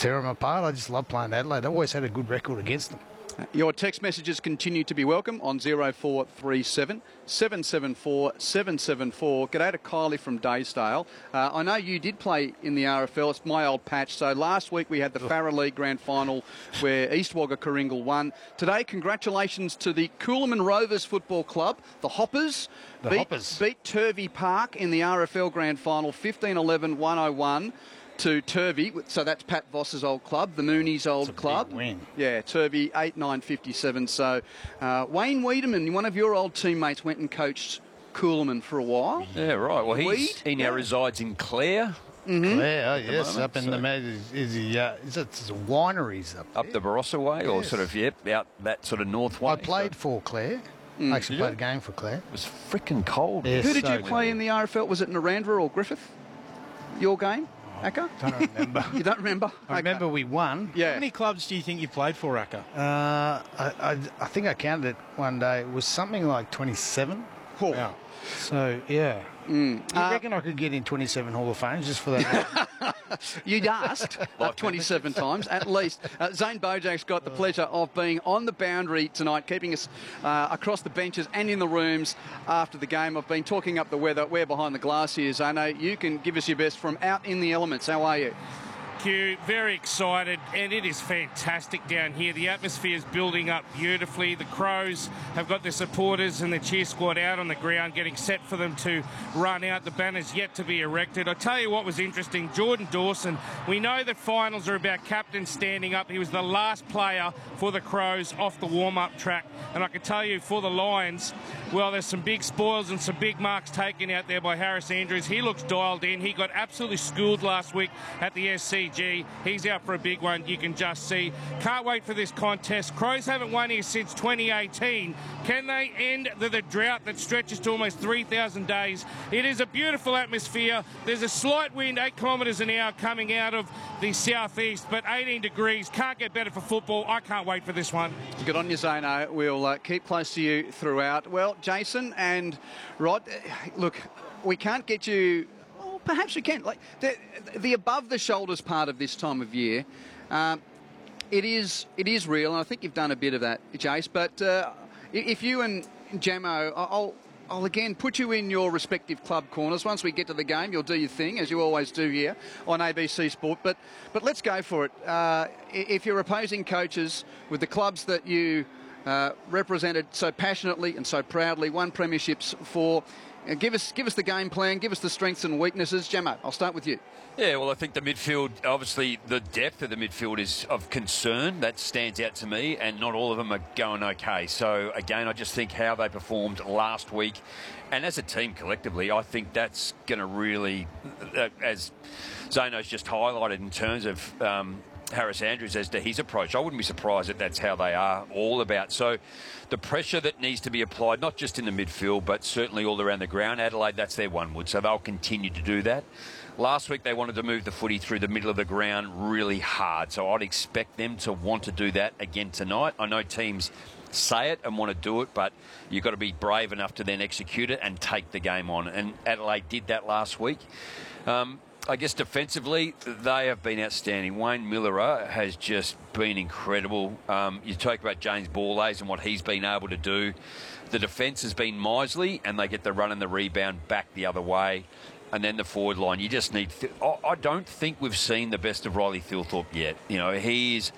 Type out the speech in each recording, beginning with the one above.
tear them apart. I just love playing Adelaide. They always had a good record against them. Your text messages continue to be welcome on 0437 774 774. G'day to Kylie from Daysdale. I know you did play in the RFL. It's my old patch. So last week we had the Farrer League Grand Final where East Wagga Coringal won. Today, congratulations to the Coolaman Rovers Football Club, the Hoppers. Beat Turvey Park in the RFL Grand Final, 15-11-101. To Turvey, so that's Pat Voss's old club, the Mooney's old club. Big win. Yeah, Turvey 8-9-57. So Wayne Wiedemann, one of your old teammates, went and coached Coolaman for a while. Yeah, right. Well, he now resides in Clare. Mm-hmm. Clare, yes, up in is it wineries up the Barossa way, or sort of out that sort of north way. I played for Clare. I actually played a game for Clare. It was freaking cold. Yes, who did you play in the RFL? Was it Narrandera or Griffith? Your game? Akka? Don't remember. You don't remember? I remember we won. Yeah. How many clubs do you think you played for, Akka? I think I counted it one day. It was something like 27. Oh. Wow. So, yeah. You reckon I could get in 27 Hall of Fames just for that? You'd asked 27 times at least. Zane Bojak's got the pleasure of being on the boundary tonight, keeping us across the benches and in the rooms after the game. I've been talking up the weather. We're behind the glass here, Zane. You can give us your best from out in the elements. How are you? You, very excited, and it is fantastic down here. The atmosphere is building up beautifully. The Crows have got their supporters and the cheer squad out on the ground getting set for them to run out. The banner's yet to be erected. I tell you what was interesting, Jordan Dawson, we know that finals are about captains standing up. He was the last player for the Crows off the warm-up track, and I can tell you for the Lions, well, there's some big spoils and some big marks taken out there by Harris Andrews. He looks dialed in. He got absolutely schooled last week at the SCG. He's out for a big one, you can just see. Can't wait for this contest. Crows haven't won here since 2018. Can they end the drought that stretches to almost 3,000 days? It is a beautiful atmosphere. There's a slight wind, 8 kilometres an hour, coming out of the southeast, but 18 degrees. Can't get better for football. I can't wait for this one. Good on you, Zano. We'll keep close to you throughout. Well, Jason and Rod, look, we can't get you... Well, perhaps we can. Like the above-the-shoulders part of this time of year, it is real, and I think you've done a bit of that, Jace. But if you and Jamo, I'll again put you in your respective club corners. Once we get to the game, you'll do your thing, as you always do here on ABC Sport. But let's go for it. If you're opposing coaches with the clubs that you represented so passionately and so proudly, won premierships for, give us the game plan, give us the strengths and weaknesses. Jamo, I'll start with you. Yeah, well, I think the midfield, obviously the depth of the midfield is of concern. That stands out to me, and not all of them are going okay. So, again, I just think how they performed last week, and as a team collectively, I think that's going to really, as Zano's just highlighted in terms of Harris Andrews as to his approach, I wouldn't be surprised that that's how they are all about. So the pressure that needs to be applied, not just in the midfield, but certainly all around the ground. Adelaide, that's their one wood, so they'll continue to do that. Last week, they wanted to move the footy through the middle of the ground really hard, so I'd expect them to want to do that again tonight. I know teams say it and want to do it, but you've got to be brave enough to then execute it and take the game on, and Adelaide did that last week. I guess defensively, they have been outstanding. Wayne Miller has just been incredible. You talk about James Borlase and what he's been able to do. The defence has been miserly, and they get the run and the rebound back the other way. And then the forward line, you just need... I don't think we've seen the best of Riley Thilthorpe yet. You know, he's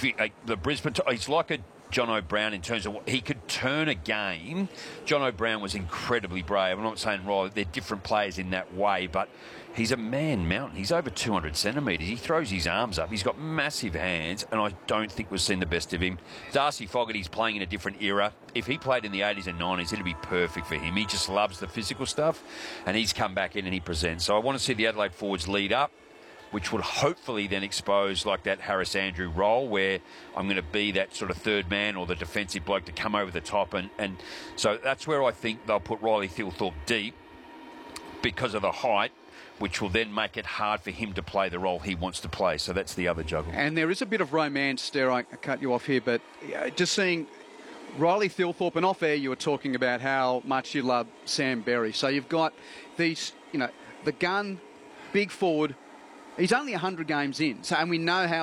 like a John O'Brien in terms of what he could turn a game. John O'Brien was incredibly brave. I'm not saying Riley, they're different players in that way, but he's a man mountain. He's over 200 centimetres. He throws his arms up. He's got massive hands, and I don't think we've seen the best of him. Darcy Fogarty's playing in a different era. If he played in the 80s and 90s, it'd be perfect for him. He just loves the physical stuff, and he's come back in and he presents. So I want to see the Adelaide forwards lead up, which would hopefully then expose like that Harris Andrew role where I'm going to be that sort of third man or the defensive bloke to come over the top. And so that's where I think they'll put Riley Thilthorpe deep because of the height, which will then make it hard for him to play the role he wants to play. So that's the other juggle. And there is a bit of romance there. I cut you off here, but just seeing Riley Thilthorpe, and off air you were talking about how much you love Sam Berry. So you've got these, the gun, big forward. He's only 100 games in, and we know how